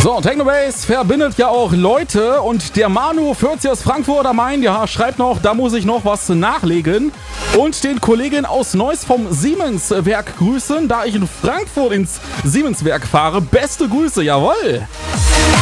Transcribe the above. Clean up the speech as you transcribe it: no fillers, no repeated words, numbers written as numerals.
So, Technobase verbindet ja auch Leute und der Manu 40 aus Frankfurt am Main, ja, schreibt noch, da muss ich noch was nachlegen und den Kollegen aus Neuss vom Siemens-Werk grüßen, da ich in Frankfurt ins Siemens-Werk fahre. Beste Grüße, jawohl!